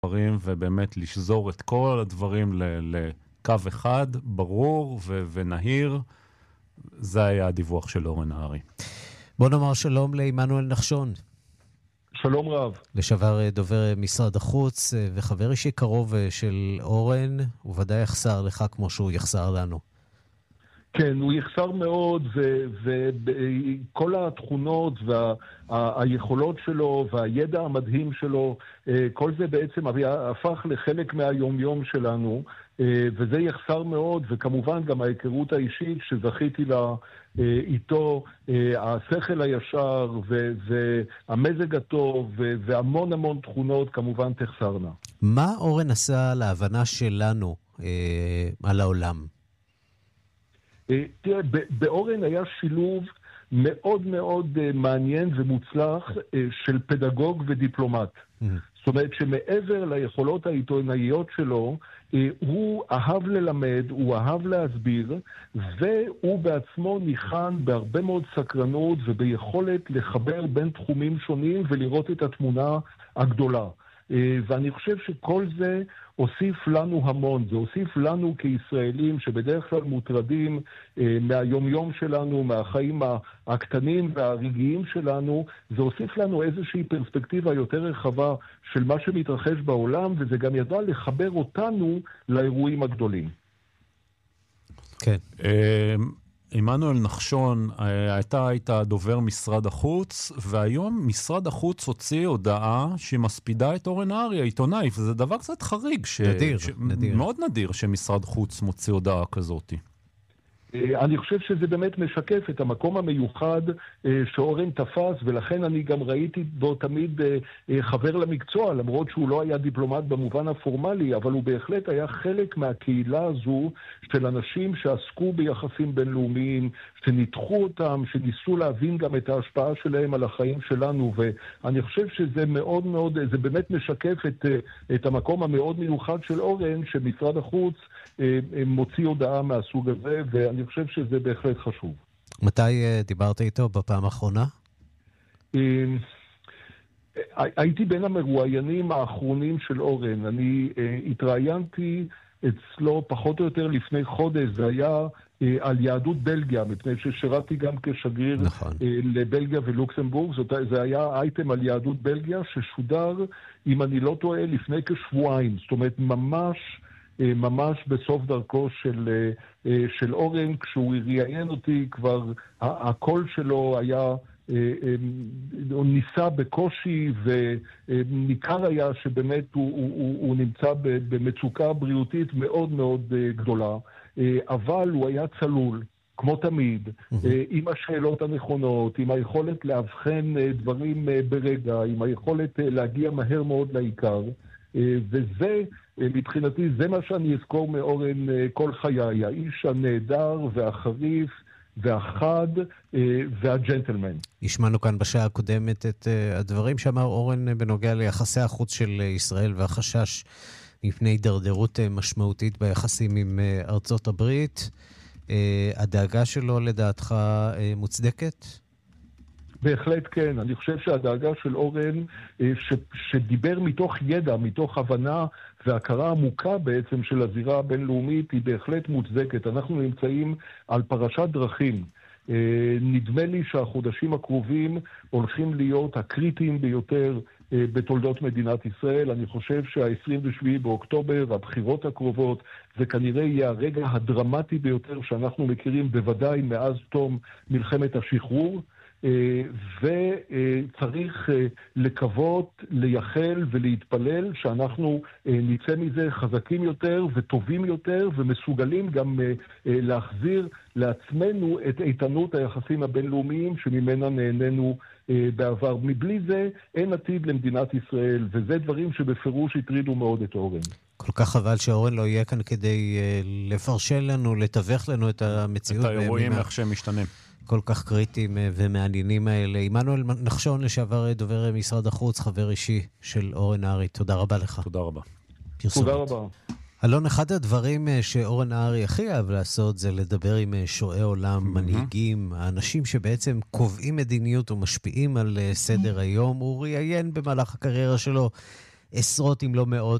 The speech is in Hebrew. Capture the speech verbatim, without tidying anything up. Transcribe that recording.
דברים ובאמת לשזור את כל הדברים לקו אחד, ברור ו- ונהיר. זה היה הדיווח של אורן נהרי. בוא נאמר שלום לעמנואל נחשון. שלום רב. לשעבר דובר משרד החוץ וחבר אישי קרוב של אורן, הוא ודאי יחסר לך כמו שהוא יחסר לנו. כן, הוא יחסר מאוד, וכל התכונות והיכולות שלו והידע המדהים שלו, כל זה בעצם הפך לחלק מהיומיום שלנו, וזה יחסר מאוד, וכמובן גם ההיכרות האישית שזכיתי לה איתו, השכל הישר והמזג הטוב והמון המון תכונות כמובן תחסרנה. מה אורן עשה להבנה שלנו על העולם? תראה, באורן היה שילוב מאוד מאוד מעניין ומוצלח של פדגוג ודיפלומט. זאת אומרת שמעבר ליכולות העיתונאיות שלו, הוא אהב ללמד, הוא אהב להסביר, והוא בעצמו ניחן בהרבה מאוד סקרנות וביכולת לחבר בין תחומים שונים ולראות את התמונה הגדולה. ואני חושב שכל זה הוסיף לנו המון, זה הוסיף לנו כישראלים שבדרך כלל מוטרדים מהיומיום שלנו, מהחיים הקטנים והרגעיים שלנו, זה הוסיף לנו איזושהי פרספקטיבה יותר רחבה של מה שמתרחש בעולם, וזה גם ידע לחבר אותנו לאירועים הגדולים. כן. עמנואל נחשון, הייתה הייתה דובר משרד החוץ, והיום משרד החוץ הוציא הודעה שמספידה את אורן נהרי, העיתונאי, וזה דבר קצת חריג. ש... נדיר, ש... נדיר. מאוד נדיר שמשרד חוץ מוציא הודעה כזאת. אני חושב שזה באמת משקף את המקום המיוחד שאורן תפס, ולכן אני גם ראיתי בו תמיד חבר למקצוע, למרות שהוא לא היה דיפלומט במובן הפורמלי, אבל הוא בהחלט היה חלק מהקהילה הזו של אנשים שעסקו ביחסים בינלאומיים, שניתחו אותם, שניסו להבין גם את ההשפעה שלהם על החיים שלנו, ואני חושב שזה מאוד מאוד, זה באמת משקף את, את המקום המאוד מיוחד של אורן, שמשרד החוץ מוציא הודעה מהסוג הזה, ואני חושב שזה בהחלט חשוב. מתי דיברת איתו בפעם האחרונה? הייתי בין המרואיינים האחרונים של אורן. אני התראיינתי אצלו פחות או יותר לפני חודש, זה היה על יהדות בלגיה, מפני ששירתי גם כשגריר נכון. לבלגיה ולוקסמבורג. זאת, זה היה אייטם על יהדות בלגיה ששודר, אם אני לא טועה, לפני כשבועיים. זאת אומרת, ממש... ממש בסוף דרכו של, של אורן, כשהוא ראיין אותי, כבר הקול שלו היה, הוא ניסה בקושי, וניכר היה שבאמת הוא, הוא, הוא נמצא במצוקה בריאותית מאוד מאוד גדולה, אבל הוא היה צלול, כמו תמיד, עם השאלות הנכונות, עם היכולת להבחן דברים ברגע, עם היכולת להגיע מהר מאוד לעיקר, וזה, מבחינתי, זה מה שאני אזכור מאורן כל חיי, האיש הנהדר והחריף והחד והג'נטלמן. השמענו כאן בשעה הקודמת את הדברים שאמר אורן בנוגע ליחסי החוץ של ישראל והחשש מפני הידרדרות משמעותית ביחסים עם ארצות הברית. הדאגה שלו לדעתך מוצדקת? בהחלט כן. אני חושב שהדאגה של אורן, ש, שדיבר מתוך ידע, מתוך הבנה והכרה עמוקה בעצם של הזירה הבינלאומית, היא בהחלט מוצדקת. אנחנו נמצאים על פרשת דרכים. נדמה לי שהחודשים הקרובים הולכים להיות הקריטיים ביותר בתולדות מדינת ישראל. אני חושב שה-עשרים ושבעה באוקטובר, הבחירות הקרובות, זה כנראה יהיה הרגע הדרמטי ביותר שאנחנו מכירים, בוודאי מאז תום מלחמת השחרור. וצריך לקוות, לייחל ולהתפלל שאנחנו נצא מזה חזקים יותר וטובים יותר ומסוגלים גם להחזיר לעצמנו את איתנות היחסים הבינלאומיים שממנה נהנינו בעבר. מבלי זה אין עתיד למדינת ישראל, וזה דברים שבפירוש הטרידו מאוד את אורן. כל כך חבל שאורן לא יהיה כאן כדי לפרשן לנו, לתווך לנו את המציאות. את האירועים איך שהם משתנים. כל כך קריטיים ומעניינים האלה. עמנואל נחשון, לשעבר דובר משרד החוץ, חבר אישי של אורן נהרי. תודה רבה לך. תודה רבה. פרסומת. תודה רבה. אלון, אחד הדברים שאורן נהרי הכי אהב לעשות זה לדבר עם שועי עולם, מנהיגים, האנשים שבעצם קובעים מדיניות ומשפיעים על סדר היום. הוא ראיין במהלך הקריירה שלו עשרות אם לא מאות